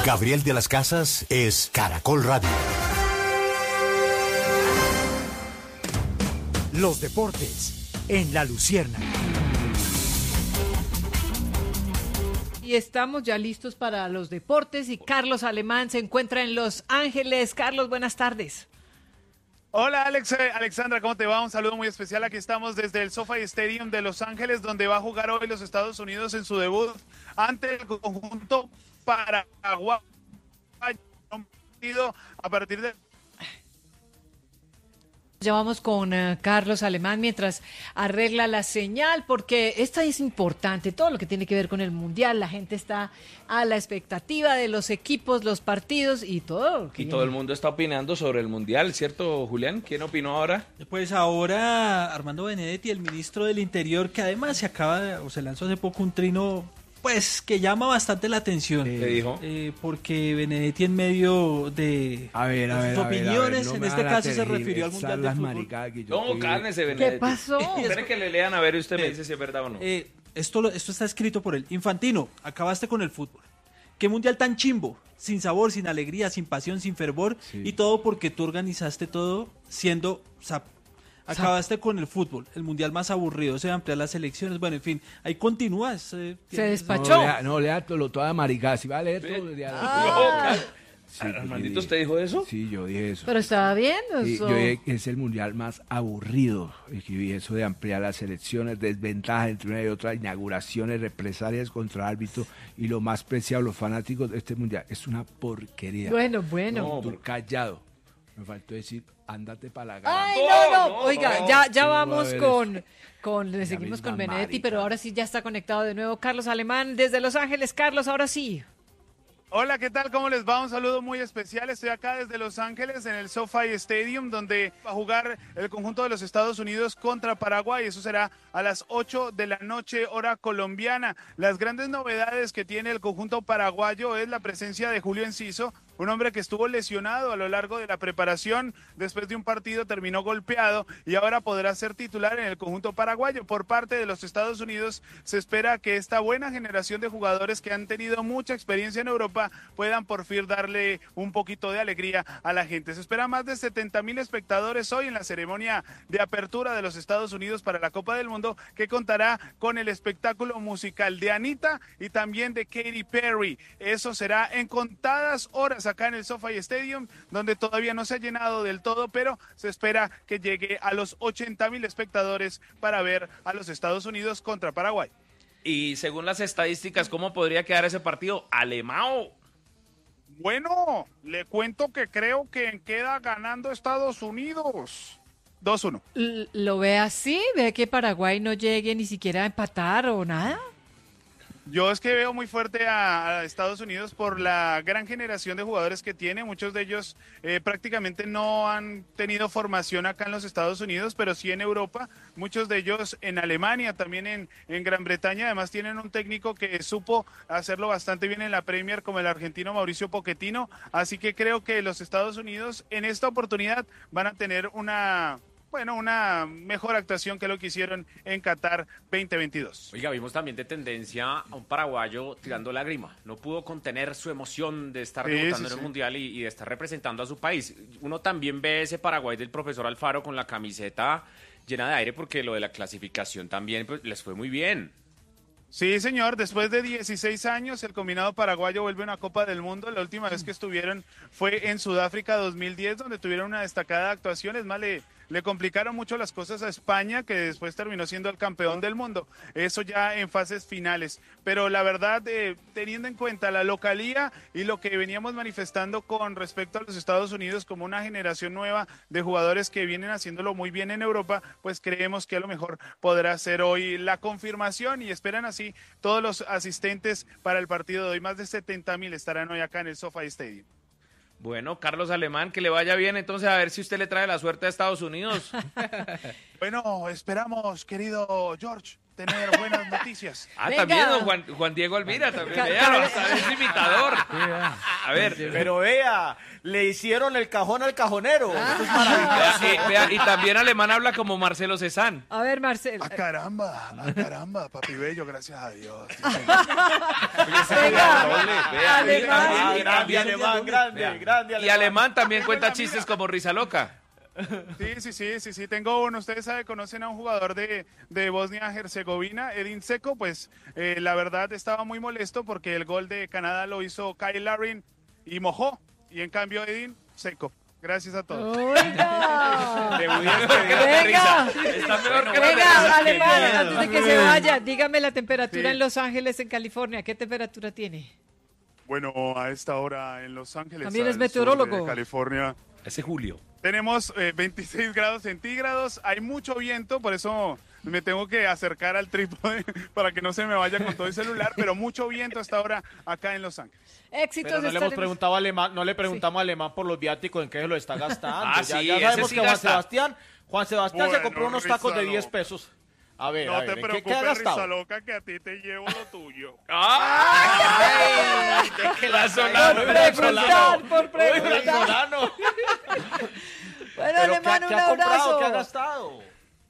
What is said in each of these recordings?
Gabriel de las Casas es Caracol Radio. Los deportes en La Luciérnaga. Y estamos ya listos para los deportes y Carlos Alemán se encuentra en Los Ángeles. Carlos, buenas tardes. Hola Alexandra, ¿cómo te va? Un saludo muy especial. Aquí estamos desde el SoFi Stadium de Los Ángeles, donde va a jugar hoy los Estados Unidos en su debut ante el conjunto Paraguay. A partir de... Ya vamos con Carlos Alemán mientras arregla la señal, porque esta es importante, todo lo que tiene que ver con el Mundial. La gente está a la expectativa de los equipos, los partidos y todo. Y todo el mundo está opinando sobre el Mundial, ¿cierto, Julián? ¿Quién opinó ahora? Pues ahora Armando Benedetti, el ministro del Interior, que además se lanzó hace poco un trino pues que llama bastante la atención. ¿Qué dijo? Porque Benedetti en medio de sus opiniones, en este caso se refirió al Mundial de Fútbol. No, cálmese, Benedetti. ¿Qué pasó? Espere que le lean a ver y usted me dice si es verdad o no. Esto está escrito por él. Infantino, acabaste con el fútbol. ¿Qué Mundial tan chimbo? Sin sabor, sin alegría, sin pasión, sin fervor. Sí. Y todo porque tú organizaste todo siendo... Acabaste con el fútbol, el mundial más aburrido, se amplian las elecciones, bueno, en fin, ahí continúa. Se despachó. No, lea toda maricada, si va a leer todo. Sí, Armandito, ¿usted dijo eso? Sí, yo dije eso. Pero estaba bien. Sí, yo dije que es el mundial más aburrido. Escribí eso de ampliar las elecciones, desventajas entre una y otra, inauguraciones, represalias contra árbitro y lo más preciado, los fanáticos de este mundial. Es una porquería. Bueno. No, tú callado. Me faltó decir, ándate para la gana. Ay, no. Oiga, ya vamos seguimos con Benedetti, pero ahora sí ya está conectado de nuevo Carlos Alemán desde Los Ángeles. Carlos, ahora sí. Hola, ¿qué tal? ¿Cómo les va? Un saludo muy especial. Estoy acá desde Los Ángeles en el SoFi Stadium, donde va a jugar el conjunto de los Estados Unidos contra Paraguay. Eso será a las 8 de la noche, hora colombiana. Las grandes novedades que tiene el conjunto paraguayo es la presencia de Julio Enciso, un hombre que estuvo lesionado a lo largo de la preparación. Después de un partido terminó golpeado y ahora podrá ser titular en el conjunto paraguayo. Por parte de los Estados Unidos se espera que esta buena generación de jugadores que han tenido mucha experiencia en Europa puedan por fin darle un poquito de alegría a la gente. Se espera más de 70,000 espectadores hoy en la ceremonia de apertura de los Estados Unidos para la Copa del Mundo, que contará con el espectáculo musical de Anita y también de Katy Perry. Eso será en contadas horas acá en el SoFi Stadium, donde todavía no se ha llenado del todo, pero se espera que llegue a los 80,000 espectadores para ver a los Estados Unidos contra Paraguay. Y según las estadísticas, ¿cómo podría quedar ese partido? ¿Alemão? Bueno, le cuento que creo que queda ganando Estados Unidos. 2-1. ¿Lo ve así? ¿Ve que Paraguay no llegue ni siquiera a empatar o nada? Yo es que veo muy fuerte a Estados Unidos por la gran generación de jugadores que tiene. Muchos de ellos prácticamente no han tenido formación acá en los Estados Unidos, pero sí en Europa. Muchos de ellos en Alemania, también en Gran Bretaña. Además tienen un técnico que supo hacerlo bastante bien en la Premier, como el argentino Mauricio Pochettino. Así que creo que los Estados Unidos en esta oportunidad van a tener una mejor actuación que lo que hicieron en Qatar 2022. Oiga, vimos también de tendencia a un paraguayo tirando lágrima. No pudo contener su emoción de estar debutando en el Mundial y de estar representando a su país. Uno también ve ese Paraguay del profesor Alfaro con la camiseta llena de aire, porque lo de la clasificación también pues, les fue muy bien. Sí, señor, después de 16 años el combinado paraguayo vuelve a una Copa del Mundo. La última vez que estuvieron fue en Sudáfrica 2010, donde tuvieron una destacada actuación. Es más, le complicaron mucho las cosas a España, que después terminó siendo el campeón del mundo. Eso ya en fases finales. Pero la verdad, teniendo en cuenta la localía y lo que veníamos manifestando con respecto a los Estados Unidos como una generación nueva de jugadores que vienen haciéndolo muy bien en Europa, pues creemos que a lo mejor podrá ser hoy la confirmación y esperan así todos los asistentes para el partido de hoy. Más de 70,000 estarán hoy acá en el SoFi Stadium. Bueno, Carlos Alemán, que le vaya bien, entonces a ver si usted le trae la suerte a Estados Unidos. Bueno, esperamos, querido George, tener buenas noticias. También don Juan Diego Alvira, también, véalo, hasta es imitador. A ver. Pero vea, le hicieron el cajón al cajonero. Eso es maravilloso. Vea, y también Alemán habla como Marcelo Cezanne. A ver, Marcelo. caramba, papi bello, gracias a Dios. Venga, Alemán. Grande Alemán, grande Alemán. Y Alemán también cuenta chistes como Risa Loca. Sí, tengo uno. Ustedes conocen a un jugador de Bosnia-Herzegovina, Edin Dzeko, pues la verdad estaba muy molesto porque el gol de Canadá lo hizo Kyle Larin y mojó, y en cambio Edin Dzeko. Gracias a todos. Oiga. Venga. Está mejor que Venga, Alemán, antes de que se vaya, dígame la temperatura en Los Ángeles, en California. ¿Qué temperatura tiene? Bueno, a esta hora en Los Ángeles, también es al meteorólogo sur de California. Ese Julio. Tenemos 26 grados centígrados, hay mucho viento, por eso me tengo que acercar al trípode para que no se me vaya con todo el celular, pero mucho viento hasta ahora acá en Los Ángeles. Éxitos. Pero no le hemos preguntado a Alemán, no le preguntamos a Alemán por los viáticos, en qué se lo está gastando. Sí, ya sabemos sí que Juan Sebastián Bueno, se compró unos tacos de Rizalo. 10 pesos. A ver, No te ¿qué ha preocupes, gastado? Risa Loca, que a ti te llevo lo tuyo. ¡Ay! La Por preguntar. Bueno, Alemán, un abrazo. ¿Qué ha gastado?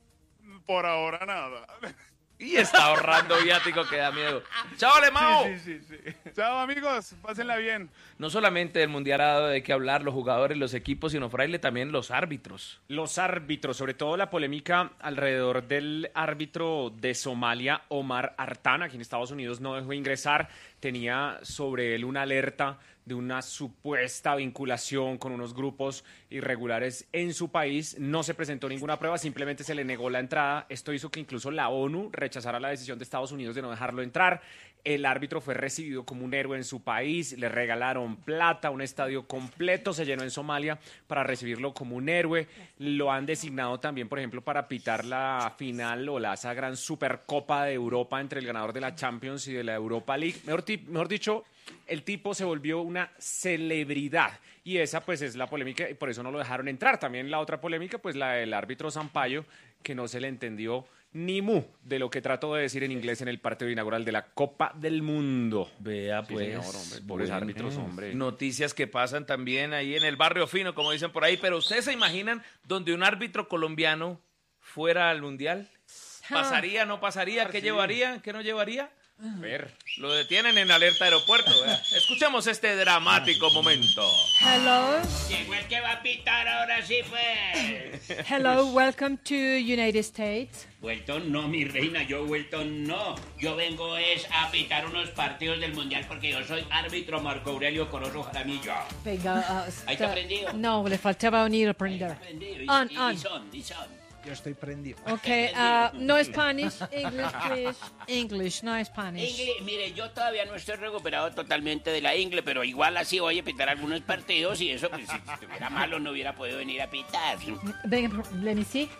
Por ahora nada. Y está ahorrando viático que da miedo. ¡Chao, Alemán! Sí. Chao, amigos, pásenla bien. No solamente el Mundial ha dado de qué hablar, los jugadores, los equipos, sino, Fraile, también los árbitros. Los árbitros, sobre todo la polémica alrededor del árbitro de Somalia, Omar Artana, aquí en Estados Unidos no dejó ingresar, tenía sobre él una alerta de una supuesta vinculación con unos grupos irregulares en su país. No se presentó ninguna prueba, simplemente se le negó la entrada. Esto hizo que incluso la ONU rechazara la decisión de Estados Unidos de no dejarlo entrar. El árbitro fue recibido como un héroe en su país, le regalaron plata, un estadio completo se llenó en Somalia para recibirlo como un héroe. Lo han designado también, por ejemplo, para pitar la final o esa gran Supercopa de Europa entre el ganador de la Champions y de la Europa League. Mejor dicho, el tipo se volvió una celebridad y esa pues es la polémica y por eso no lo dejaron entrar. También la otra polémica, pues la del árbitro Sampaio, que no se le entendió ni mu de lo que trató de decir en inglés en el partido inaugural de la Copa del Mundo. Vea, Sí, pues, señor, hombre, pobres árbitros, hombre. Noticias que pasan también ahí en el barrio fino, como dicen por ahí, pero ¿ustedes se imaginan donde un árbitro colombiano fuera al Mundial? ¿Pasaría, no pasaría? ¿Qué llevaría? ¿Qué no llevaría? Ver, lo detienen en alerta aeropuerto. Escuchemos este dramático momento. Hello. Llegó el que va a pitar ahora sí, pues. Hello, welcome to United States. Vuelton no, mi reina, yo Vuelton no. Yo vengo a pitar unos partidos del Mundial porque yo soy árbitro Marco Aurelio Corozo Jaramillo. Venga, ¿Ahí está prendido? No, le faltaba unir aprender. On. Y son. Yo estoy prendido. Okay, no Spanish, English, please. English, no Spanish. Mire, yo todavía no estoy recuperado totalmente de la ingle, pero igual así voy a pitar algunos partidos y eso, pues si estuviera malo no hubiera podido venir a pitar. Venga, let me see.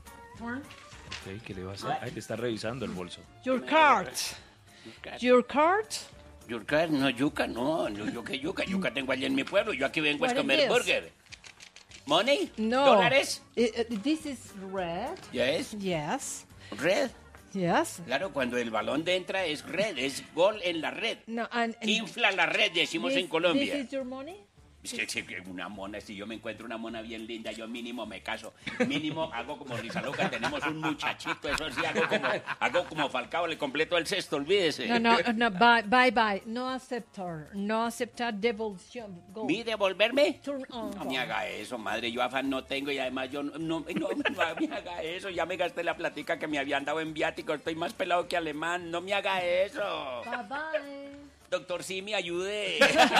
¿Qué le va a hacer? Ahí le está revisando el bolso. Your card. Your card. Yuca, no, yuca, no. Yo qué yuca. Yuca tengo allá en mi pueblo. Yo aquí vengo a What comer is this? burger. ¿Money? No. ¿Dólares? This is red. Yes. Yes. Red. Yes. Claro, cuando el balón entra es red, es gol en la red. No, and Infla la red, decimos this, en Colombia. This is your money? Es que una mona, si yo me encuentro una mona bien linda, yo mínimo me caso. Mínimo hago como Risa Loca, tenemos un muchachito, eso sí, hago como Falcao, le completo el cesto, olvídese. No, bye. No aceptar devolución. Go. ¿Mi devolverme? Turn on. No me haga eso, madre, yo afán no tengo y además yo no me haga eso, ya me gasté la platica que me habían dado en viático, estoy más pelado que alemán, no me haga eso. Bye. Doctor, sí, me ayude.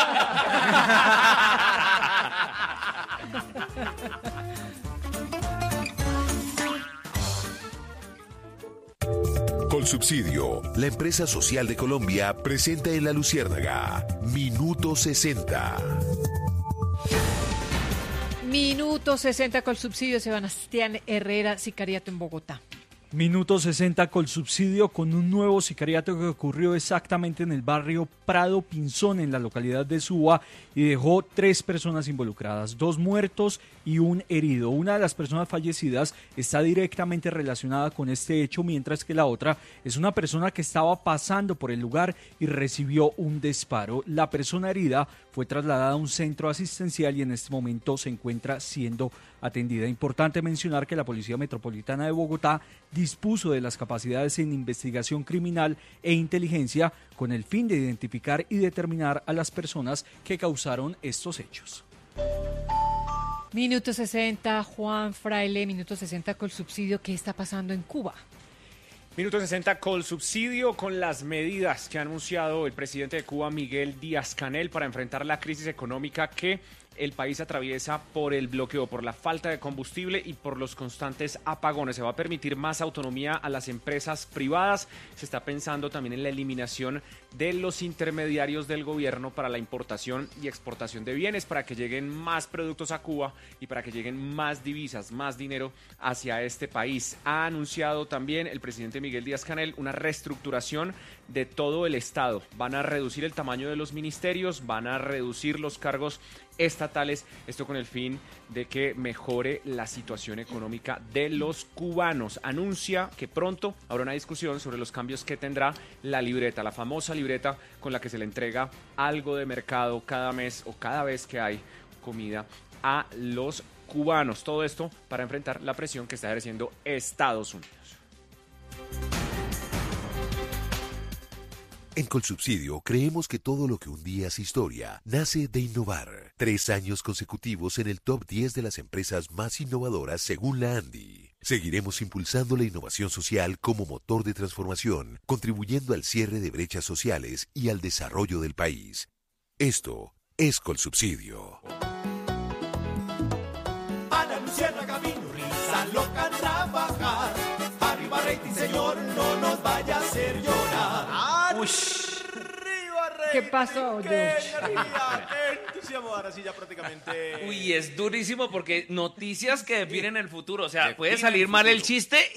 Colsubsidio, la empresa social de Colombia, presenta en La Luciérnaga Minuto 60. Minuto 60 con subsidio. Sebastián Herrera, sicariato en Bogotá. Minuto 60 Colsubsidio con un nuevo sicariato que ocurrió exactamente en el barrio Prado Pinzón en la localidad de Suba y dejó 3 personas involucradas, 2 muertos y 1 herido. Una de las personas fallecidas está directamente relacionada con este hecho, mientras que la otra es una persona que estaba pasando por el lugar y recibió un disparo. La persona herida fue trasladada a un centro asistencial y en este momento se encuentra siendo atendida. Importante mencionar que la Policía Metropolitana de Bogotá dispuso de las capacidades en investigación criminal e inteligencia con el fin de identificar y determinar a las personas que causaron estos hechos. Minuto 60, Juan Fraile, minuto 60 Colsubsidio. ¿Qué está pasando en Cuba? Minuto 60 Colsubsidio con las medidas que ha anunciado el presidente de Cuba, Miguel Díaz-Canel, para enfrentar la crisis económica que el país atraviesa por el bloqueo, por la falta de combustible y por los constantes apagones. Se va a permitir más autonomía a las empresas privadas. Se está pensando también en la eliminación de los intermediarios del gobierno para la importación y exportación de bienes, para que lleguen más productos a Cuba y para que lleguen más divisas, más dinero hacia este país. Ha anunciado también el presidente Miguel Díaz-Canel una reestructuración de todo el Estado. Van a reducir el tamaño de los ministerios, van a reducir los cargos estatales, esto con el fin de que mejore la situación económica de los cubanos. Anuncia que pronto habrá una discusión sobre los cambios que tendrá la libreta, la famosa libreta con la que se le entrega algo de mercado cada mes o cada vez que hay comida a los cubanos. Todo esto para enfrentar la presión que está ejerciendo Estados Unidos. En Colsubsidio creemos que todo lo que un día es historia nace de innovar. 3 años consecutivos en el top 10 de las empresas más innovadoras según la ANDI. Seguiremos impulsando la innovación social como motor de transformación, contribuyendo al cierre de brechas sociales y al desarrollo del país. Esto es Colsubsidio. Ana Luciérnaga vino, risa loca trabajar. Arriba rating, señor, no nos vaya a hacer llorar. Uy. ¿Qué pasó, George? Entusiasmo, ahora sí ya prácticamente. Uy, es durísimo porque noticias que definen el futuro. O sea, puede salir mal el chiste